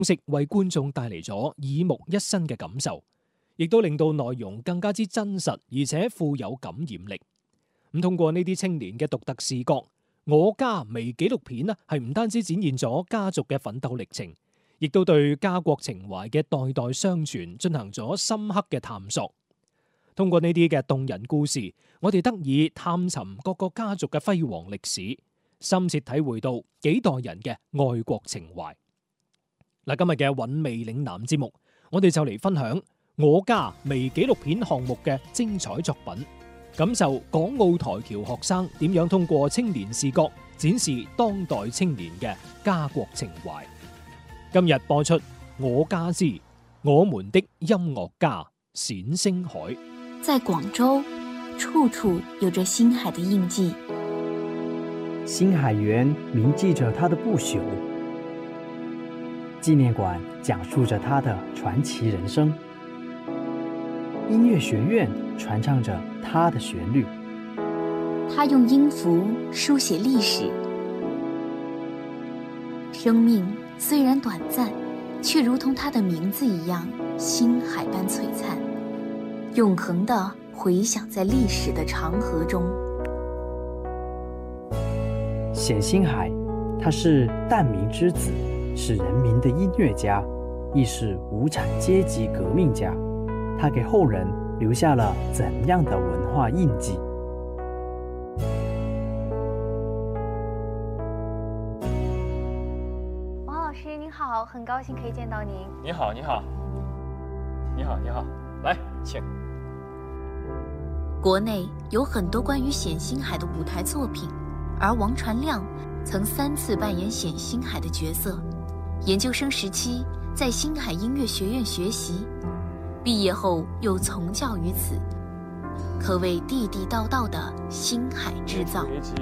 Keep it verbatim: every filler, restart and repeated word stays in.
式為觀眾帶嚟咗耳目一新嘅感受，亦都令到內容更加之真實，而且富有感染力。咁通過呢啲青年嘅獨特視角，我家微紀錄片呢係唔單止展現咗家族嘅奮鬥歷程，亦都對家國情懷嘅代代相傳進行咗深刻嘅探索。通過呢啲嘅動人故事，我哋得以探尋各個家族嘅輝煌歷史，深切體會到幾代人嘅愛國情懷。嗱，今日嘅韻味嶺南節目，我哋就嚟分享我家微紀錄片項目嘅精彩作品，感受港澳台僑學生點樣通過青年視角展示當代青年嘅家國情懷。今日播出《我家之我們的音樂家冼星海》。 在廣州，處處有着星海的印記。 星海園銘記着他的不朽，紀念館講述着他的傳奇人生，音樂學院傳唱着他的旋律。 他用音符書寫歷史，生命雖然短暫，卻如同他的名字一樣，星海般璀璨，永恆地回響在歷史的長河中。 冼星海，他是旦明之子，是人民的音樂家，亦是無產階級革命家。他給後人留下了怎樣的文化印記？ 王老師您好，很高興可以見到您。 你好，你好，你好，你好，來，請。 國內有很多關於冼星海的舞台作品，而王傳亮曾三次扮演冼星海的角色。研究生時期在星海音樂學院學習，畢業後又從教於此，可謂地地道道的星海製造。